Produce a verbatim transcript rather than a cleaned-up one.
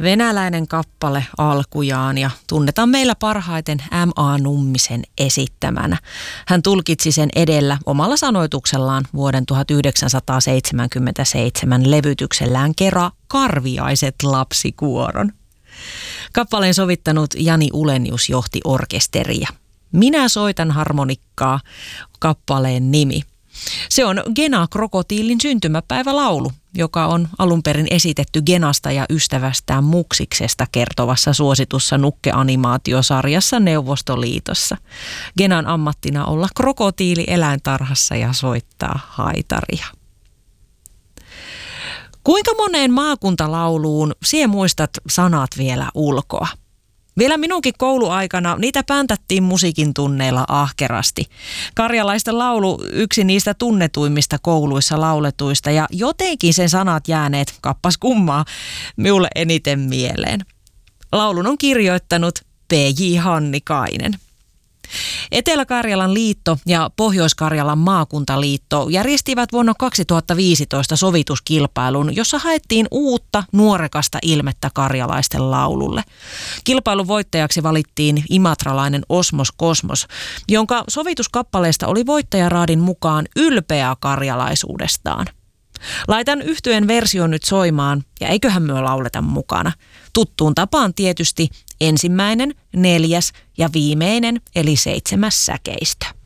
Venäläinen kappale alkujaan ja tunnetaan meillä parhaiten M A Nummisen esittämänä. Hän tulkitsi sen edellä omalla sanoituksellaan vuoden tuhatyhdeksänsataaseitsemänkymmentäseitsemän levytyksellään Kera Karviaiset lapsikuoron. Kappaleen sovittanut Jani Ulenius johti orkesteria. Minä soitan harmonikkaa, kappaleen nimi. Se on Gena Krokotiilin syntymäpäivälaulu, joka on alun perin esitetty Genasta ja ystävästään Muksiksesta kertovassa suositussa Nukke-animaatiosarjassa Neuvostoliitossa. Genan ammattina olla krokotiili eläintarhassa ja soittaa haitaria. Kuinka moneen maakuntalauluun sie muistat sanat vielä ulkoa? Vielä minunkin kouluaikana niitä päntättiin musiikin tunneilla ahkerasti. Karjalaisten laulu yksi niistä tunnetuimmista kouluissa lauletuista ja jotenkin sen sanat jääneet, kappas kummaa, minulle eniten mieleen. Laulun on kirjoittanut P J Hannikainen. Etelä-Karjalan liitto ja Pohjois-Karjalan maakuntaliitto järjestivät vuonna kaksituhattaviisitoista sovituskilpailun, jossa haettiin uutta nuorekasta ilmettä karjalaisten laululle. Kilpailun voittajaksi valittiin imatralainen Osmos Kosmos, jonka sovituskappaleesta oli voittajaraadin mukaan ylpeä karjalaisuudestaan. Laitan yhtyeen version nyt soimaan ja eiköhän myö lauleta mukana. Tuttuun tapaan tietysti ensimmäinen, neljäs ja viimeinen eli seitsemäs säkeistö.